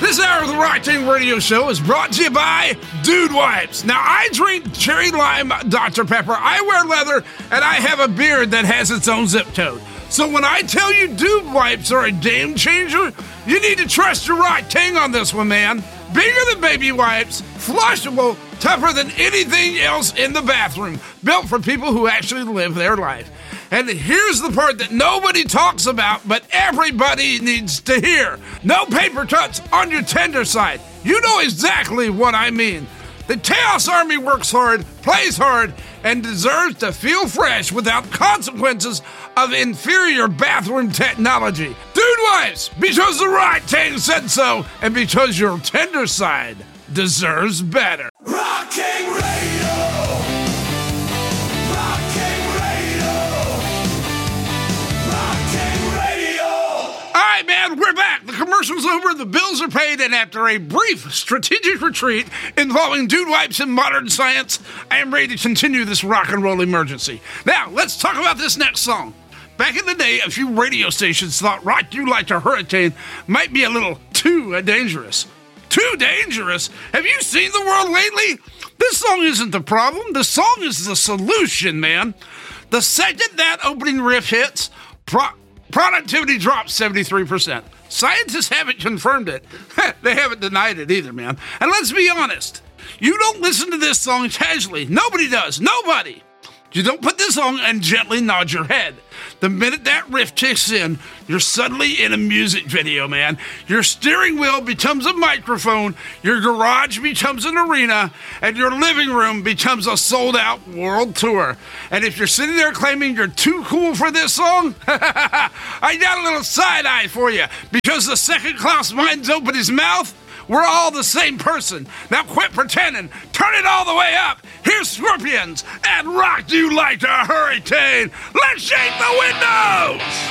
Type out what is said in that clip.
This hour of the Rock Team Radio Show is brought to you by Dude Wipes. Now, I drink cherry lime Dr. Pepper, I wear leather, and I have a beard that has its own zip code. So when I tell you Dude Wipes are a game changer, you need to trust your Rock Team on this one, man. Bigger than baby wipes, flushable, tougher than anything else in the bathroom, built for people who actually live their life. And here's the part that nobody talks about, but everybody needs to hear. No paper cuts on your tender side. You know exactly what I mean. The Chaos Army works hard, plays hard, and deserves to feel fresh without consequences of inferior bathroom technology. Dude Wipes, because the Rock Team said so, and because your tender side deserves better. Rock King Radio! Rock King Radio! Rock King Radio! All right, man, we're back. The commercial's over, the bills are paid, and after a brief strategic retreat involving Dude Wipes and modern science, I am ready to continue this rock and roll emergency. Now, let's talk about this next song. Back in the day, a few radio stations thought Rock You Like a Hurricane might be a little too dangerous. Too dangerous? Have you seen the world lately? This song isn't the problem. The song is the solution, man. The second that opening riff hits, productivity drops 73%. Scientists haven't confirmed it. They haven't denied it either, man. And let's be honest. You don't listen to this song casually. Nobody does. Nobody. You don't put this on and gently nod your head. The minute that riff kicks in, you're suddenly in a music video, man. Your steering wheel becomes a microphone, your garage becomes an arena, and your living room becomes a sold-out world tour. And if you're sitting there claiming you're too cool for this song, I got a little side-eye for you. Because the second Klaus Mines opened his mouth, we're all the same person. Now quit pretending. Turn it all the way up. Here's Scorpions and Rock You Like a Hurricane. Let's shake the windows!